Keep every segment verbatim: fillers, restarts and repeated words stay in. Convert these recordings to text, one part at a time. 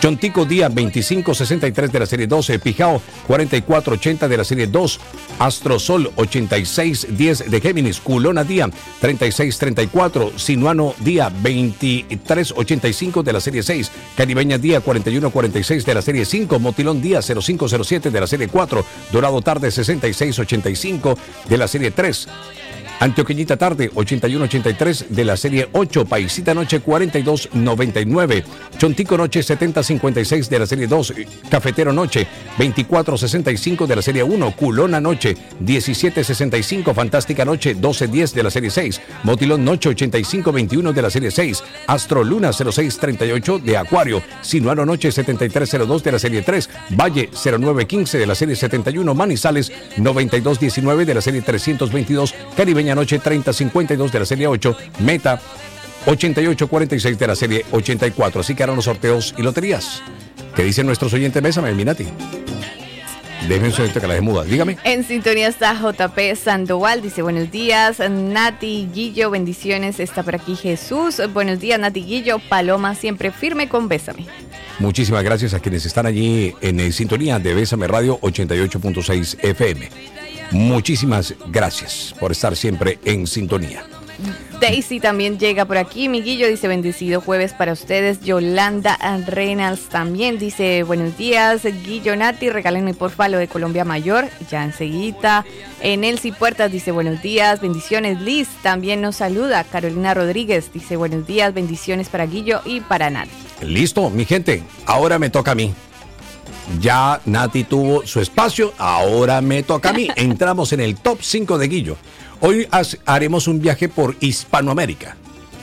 Chontico Día veinticinco sesenta y tres de la serie doce, Pijao cuarenta y cuatro ochenta de la serie dos, Astrosol ochenta y seis diez de Géminis, Culona Día treinta y seis treinta y cuatro, Sinuano Día veintitrés ochenta y cinco de la serie seis, Caribeña Día cuarenta y uno cuarenta y seis de la serie cinco, Motilón Día cero cinco cero siete de la serie cuatro, Dorado Tarde sesenta y seis ochenta y cinco de la serie tres, Antioqueñita Tarde ochenta y uno ochenta y tres de la serie ocho, Paisita Noche cuarenta y dos noventa y nueve, Chontico Noche setenta cincuenta y seis de la serie dos, Cafetero Noche veinticuatro sesenta y cinco de la serie uno, Culona Noche diecisiete sesenta y cinco, Fantástica Noche doce diez de la serie seis, Motilón Noche ochenta y cinco veintiuno de la serie seis, Astro Luna cero seis treinta y ocho de Acuario, Sinuano Noche setenta y tres cero dos de la serie tres, Valle cero nueve quince de la serie setenta y uno, Manizales noventa y dos diecinueve de la serie trescientos veintidós, Caribeña Noche treinta cincuenta y dos de la serie ocho, Meta ochenta y ocho cuarenta y seis de la serie ochenta y cuatro. Así que harán los sorteos y loterías. ¿Qué dicen nuestros oyentes? Bésame, Minati. Déjenme un segundito que la deje muda. Dígame. En sintonía está J P Sandoval. Dice buenos días, Nati Guillo. Bendiciones. Está por aquí Jesús. Buenos días, Nati Guillo. Paloma siempre firme con Bésame. Muchísimas gracias a quienes están allí en eh, sintonía de Bésame Radio ochenta y ocho punto seis F M. Muchísimas gracias por estar siempre en sintonía. Daisy también llega por aquí. Miguillo dice bendecido jueves para ustedes. Yolanda Reynolds también dice buenos días. Guillo, Nati, regálenme porfa lo de Colombia Mayor. Ya enseguida. Nelcy Puertas dice buenos días, bendiciones. Liz también nos saluda. Carolina Rodríguez dice buenos días, bendiciones para Guillo y para Nati. Listo, mi gente. Ahora me toca a mí. Ya Nati tuvo su espacio, ahora me toca a mí. Entramos en el top cinco de Guillo. Hoy haremos un viaje por Hispanoamérica.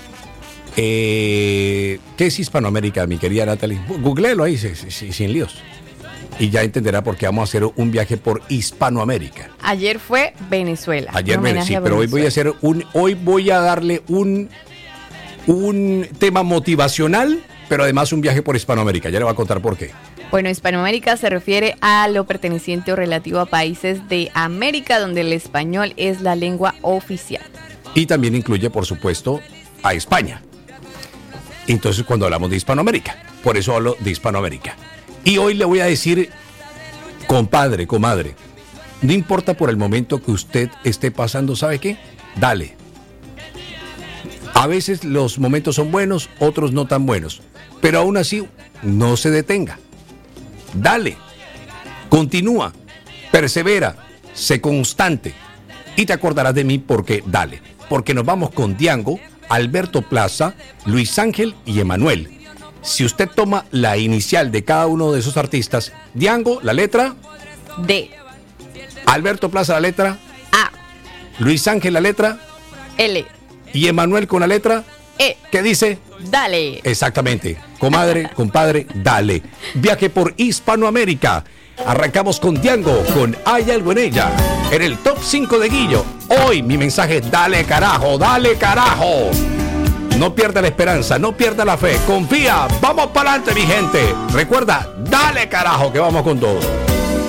Eh, ¿Qué es Hispanoamérica, mi querida Natalie? Googleelo ahí, sin líos. Y ya entenderá por qué vamos a hacer un viaje por Hispanoamérica. Ayer fue Venezuela. Ayer me, sí, pero hoy voy a hacer un, hoy voy a darle un, un tema motivacional, pero además un viaje por Hispanoamérica. Ya le voy a contar por qué. Bueno, Hispanoamérica se refiere a lo perteneciente o relativo a países de América donde el español es la lengua oficial. Y también incluye, por supuesto, a España. Entonces, cuando hablamos de Hispanoamérica, por eso hablo de Hispanoamérica. Y hoy le voy a decir, compadre, comadre, no importa por el momento que usted esté pasando, ¿sabe qué? Dale. A veces los momentos son buenos, otros no tan buenos. Pero aún así, no se detenga. Dale, continúa, persevera, sé constante y te acordarás de mí porque dale, porque nos vamos con Diango, Alberto Plaza, Luis Ángel y Emanuel. Si usted toma la inicial de cada uno de esos artistas, Diango, la letra D, Alberto Plaza, la letra A, Luis Ángel, la letra L y Emanuel con la letra E. ¿Qué dice? Dale. Exactamente. Comadre, compadre, dale. Viaje por Hispanoamérica. Arrancamos con Diango, con Hay algo en ella. En el top cinco de Guillo. Hoy mi mensaje es dale carajo, dale carajo. No pierda la esperanza, no pierda la fe. Confía, vamos para adelante mi gente. Recuerda, dale carajo que vamos con todo.